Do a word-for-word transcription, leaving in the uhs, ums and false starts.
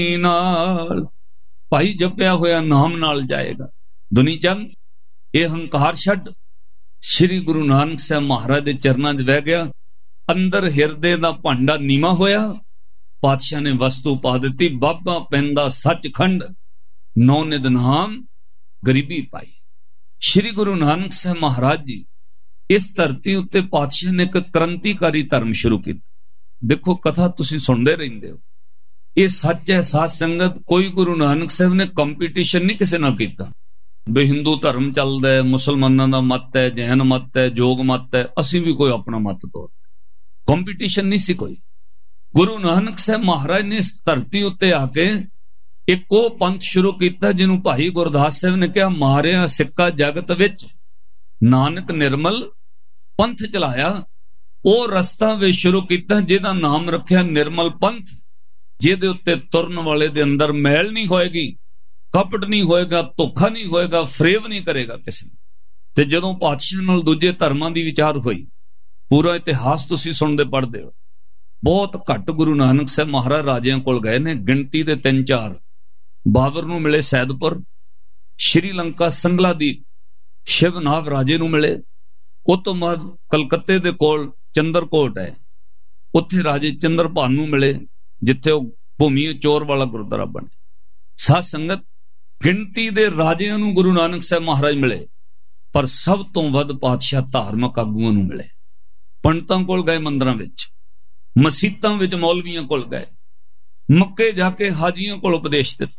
नाल भाई जपिया होया नाम नाल जाएगा। दुनी चंद ये हंकार छड्ड, श्री गुरु नानक साहब महाराज के चरणों च बह गया। अंदर हिरदे का भांडा नीवा होया, पातशाह ने वस्तु पा दी, बाबा पैंदा सचखंड, नौ निधनाम गरीबी पाई। श्री गुरु नानक साहब महाराज जी इस धरती उत्ते पातशाह ने एक क्रांतिकारी धर्म शुरू किया। देखो कथा तुसीं सुनते रहंदे हो, ये सच है साध संगत। कोई गुरु नानक साहब ने कंपीटिशन नहीं किसी नाल कीता भी हिंदू धर्म चलदा है, मुसलमानों का मत है, जैन मत है, जोग मत है, असीं भी कोई अपना मत तोड़, कंपीटिशन नहीं सी कोई। गुरु नानक साहब महाराज ने इस धरती उत्ते आके एक वो पंथ शुरू किया जिन्हों भाई गुरदास साहब ने कहा मारिया सिक्का जगत विच, नानक निर्मल पंथ चलाया। वो रस्ता वे शुरू किया जिहदा नाम रखिया निर्मल पंथ, जिहदे उत्ते तुरन वाले दे अंदर मैल नहीं होएगी, कपट नहीं होएगा, धोखा नहीं होएगा, फरेब नहीं करेगा किसी ने। ते जदों पातशाह नाल दूजे धर्मां दी विचार हुई, पूरा इतिहास तुसीं सुणदे पढ़दे हो, बहुत घट गुरु नानक साहब महाराज राजियां कोल गए ने, गिणती दे तीन चार। बाबर नूं मिले सैदपुर, श्रीलंका संगलादीप शिवनाथ राजे नूं मिले, उस तो बाद कलकत्ते दे कोल चंद्रकोट है, उत्थे राजे चंद्रभान नूं मिले, जिथे भूमि चोर वाला गुरुद्वारा बने। साध संगत गिणती दे राजियां नूं गुरु नानक साहब महाराज मिले, पर सब तो वध पातशाह धार्मिक आगूआं नूं मिले। पंडितां कोल गए, मंदिरां विच, मसीतां विच मौलवियां कोल गए, मक्के जाके हाजियां कोल उपदेश दिता।